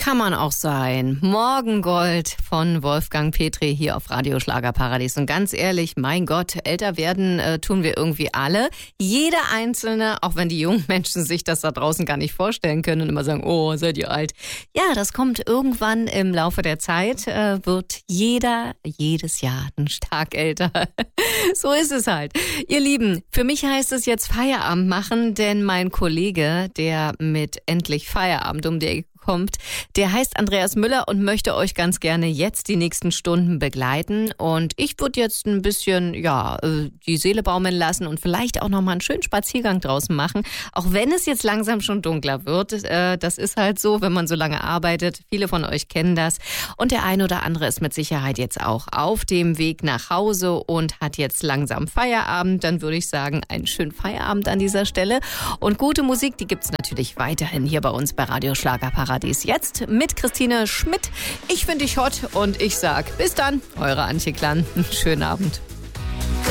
kann man auch sein. Morgengold von Wolfgang Petri hier auf Radio Schlagerparadies. Und ganz ehrlich, mein Gott, älter werden tun wir irgendwie alle. Jeder Einzelne, auch wenn die jungen Menschen sich das da draußen gar nicht vorstellen können und immer sagen, oh, seid ihr alt. Ja, das kommt irgendwann im Laufe der Zeit, wird jeder jedes Jahr ein Tag älter. So ist es halt. Ihr Lieben, für mich heißt es jetzt Feierabend machen, denn mein Kollege, der mit Endlich Feierabend um die Ecke kommt, der heißt Andreas Müller und möchte euch ganz gerne jetzt die nächsten Stunden begleiten. Und ich würde jetzt ein bisschen, die Seele baumeln lassen und vielleicht auch nochmal einen schönen Spaziergang draußen machen. Auch wenn es jetzt langsam schon dunkler wird. Das ist halt so, wenn man so lange arbeitet. Viele von euch kennen das. Und der ein oder andere ist mit Sicherheit jetzt auch auf dem Weg nach Hause und hat jetzt langsam Feierabend. Dann würde ich sagen, einen schönen Feierabend an dieser Stelle. Und gute Musik, die gibt's natürlich weiterhin hier bei uns bei Radio Schlagerparadies. Jetzt mit Christine Schmidt. Ich finde dich hot und ich sag bis dann, eure Antje Klan. Schönen Abend.